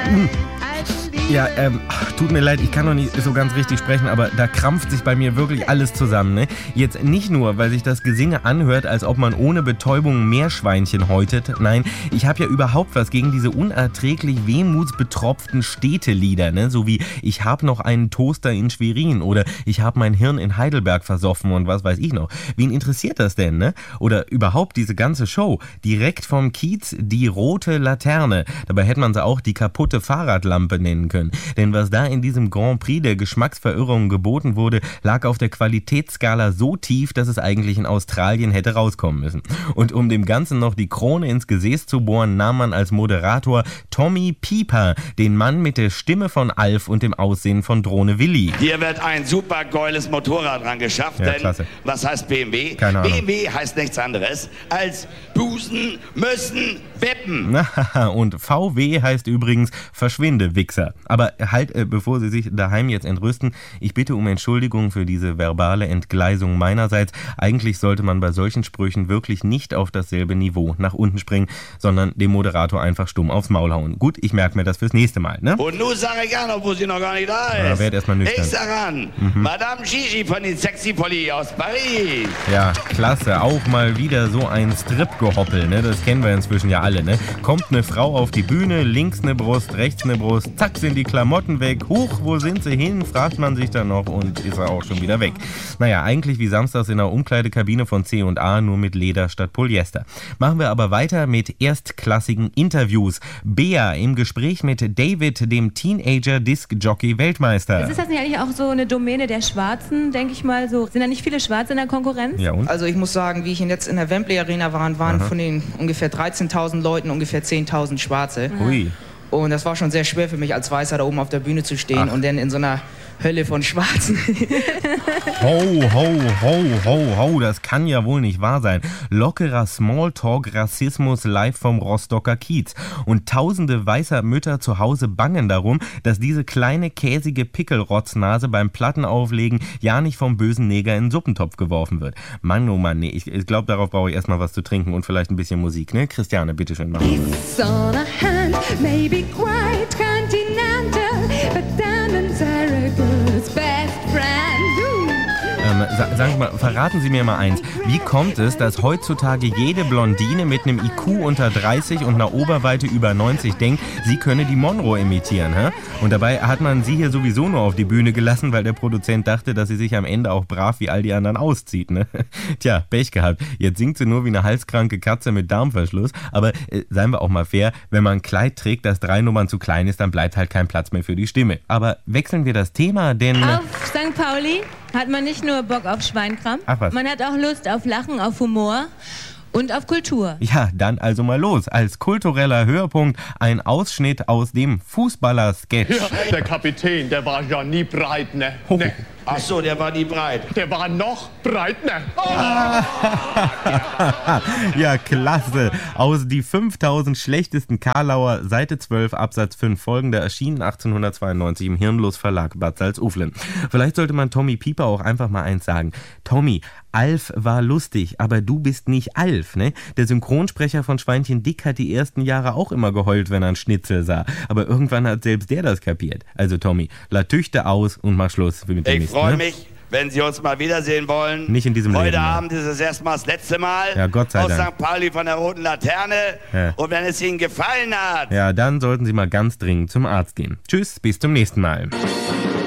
Ja, tut mir leid, ich kann noch nicht so ganz richtig sprechen, aber da krampft sich bei mir wirklich alles zusammen, ne? Jetzt nicht nur, weil sich das Gesinge anhört, als ob man ohne Betäubung Meerschweinchen häutet. Nein, ich habe ja überhaupt was gegen diese unerträglich wehmutsbetropften Städtelieder, ne? So wie ich hab noch einen Toaster in Schwerin oder ich hab mein Hirn in Heidelberg versoffen und was weiß ich noch. Wen interessiert das denn, ne? Oder überhaupt diese ganze Show. Direkt vom Kiez die rote Laterne. Dabei hätte man sie auch die kaputte Fahrradlampe nennen können. Denn was da in diesem Grand Prix der Geschmacksverirrung geboten wurde, lag auf der Qualitätsskala so tief, dass es eigentlich in Australien hätte rauskommen müssen. Und um dem Ganzen noch die Krone ins Gesäß zu bohren, nahm man als Moderator Tommy Pieper, den Mann mit der Stimme von Alf und dem Aussehen von Drohne Willi. Hier wird ein super geiles Motorrad dran geschafft, ja, denn klasse. Was heißt BMW? Keine Ahnung. BMW heißt nichts anderes als busen, müssen, wippen. Und VW heißt übrigens Verschwinde, Wichser. Aber halt, bevor Sie sich daheim jetzt entrüsten, ich bitte um Entschuldigung für diese verbale Entgleisung meinerseits. Eigentlich sollte man bei solchen Sprüchen wirklich nicht auf dasselbe Niveau nach unten springen, sondern dem Moderator einfach stumm aufs Maul hauen. Gut, ich merke mir das fürs nächste Mal, ne? Und nun sage ich an, obwohl sie noch gar nicht da ist. Ja, werd erst mal nüchtern. Ich sag an, Madame Gigi von den Sexy Polly aus Paris. Ja, klasse. Auch mal wieder so ein Strip-Gehoppel, ne? Das kennen wir inzwischen ja alle, ne? Kommt eine Frau auf die Bühne, links eine Brust, rechts eine Brust, zack sind die Klamotten weg. Huch, wo sind sie hin? Fragt man sich dann noch und ist er auch schon wieder weg. Naja, eigentlich wie samstags in der Umkleidekabine von C&A, nur mit Leder statt Polyester. Machen wir aber weiter mit erstklassigen Interviews. Bea im Gespräch mit David, dem Teenager-Disc-Jockey-Weltmeister. Ist das nicht eigentlich auch so eine Domäne der Schwarzen, denke ich mal so? Sind da nicht viele Schwarze in der Konkurrenz? Ja, und? Also ich muss sagen, wie ich jetzt in der Wembley Arena waren von den ungefähr 13.000 Leuten ungefähr 10.000 Schwarze. Ui. Und das war schon sehr schwer für mich als Weißer da oben auf der Bühne zu stehen und dann in so einer Hölle von Schwarzen. Ho, ho, ho, ho, ho, das kann ja wohl nicht wahr sein. Lockerer Smalltalk-Rassismus live vom Rostocker Kiez. Und tausende weißer Mütter zu Hause bangen darum, dass diese kleine käsige Pickelrotznase beim Plattenauflegen ja nicht vom bösen Neger in den Suppentopf geworfen wird. Mann, oh Mann, nee, ich glaube, darauf brauche ich erstmal was zu trinken und vielleicht ein bisschen Musik, ne? Christiane, bitteschön, mach mal. It's on a hand, maybe quite continental, but Dan and Sarah Good's best friend. Sagen Sie mal, verraten Sie mir mal eins. Wie kommt es, dass heutzutage jede Blondine mit einem IQ unter 30 und einer Oberweite über 90 denkt, sie könne die Monroe imitieren, hä? Und dabei hat man sie hier sowieso nur auf die Bühne gelassen, weil der Produzent dachte, dass sie sich am Ende auch brav wie all die anderen auszieht, ne? Tja, Pech gehabt. Jetzt singt sie nur wie eine halskranke Katze mit Darmverschluss. Aber seien wir auch mal fair, wenn man ein Kleid trägt, das 3 Nummern zu klein ist, dann bleibt halt kein Platz mehr für die Stimme. Aber wechseln wir das Thema, denn... Auf St. Pauli hat man nicht nur Bock auf Schweinkram, Ach was. man hat auch Lust auf Lachen, auf Humor und auf Kultur. Ja, dann also mal los. Als kultureller Höhepunkt ein Ausschnitt aus dem Fußballer-Sketch. Ja, der Kapitän, der war ja nie breit, ne? Oh. Ne. Ach so, der war nie breit. Der war noch breit, ne? Ja, klasse. Aus die 5000 schlechtesten Karlauer, Seite 12, Absatz 5 folgender, erschienen 1892 im Hirnlos Verlag Bad Salzuflen. Vielleicht sollte man Tommy Pieper auch einfach mal eins sagen. Tommy, Alf war lustig, aber du bist nicht Alf, ne? Der Synchronsprecher von Schweinchen Dick hat die ersten Jahre auch immer geheult, wenn er einen Schnitzel sah. Aber irgendwann hat selbst der das kapiert. Also Tommy, la Tüchte aus und mach Schluss mit dem Mist. Ich freue mich, wenn Sie uns mal wiedersehen wollen. Nicht in diesem Heute Leben, Abend ist es erstmal das letzte Mal. Ja, Gott sei aus Dank. St. Pauli von der Roten Laterne. Ja. Und wenn es Ihnen gefallen hat. Ja, dann sollten Sie mal ganz dringend zum Arzt gehen. Tschüss, bis zum nächsten Mal.